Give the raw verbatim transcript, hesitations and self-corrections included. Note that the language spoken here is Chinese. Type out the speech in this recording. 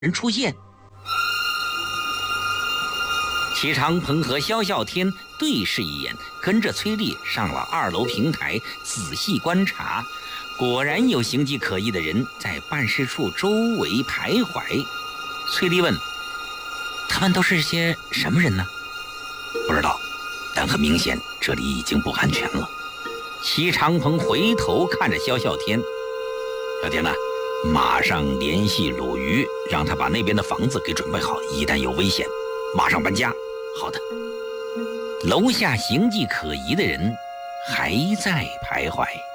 人出现。齐长鹏和萧啸天对视一眼，跟着崔丽上了二楼平台，仔细观察，果然有形迹可疑的人在办事处周围徘徊。崔丽问：他们都是些什么人呢？不知道，但很明显这里已经不安全了。齐长鹏回头看着萧啸天：小天呐，马上联系鲁豫，让他把那边的房子给准备好，一旦有危险马上搬家。好的。楼下形迹可疑的人还在徘徊。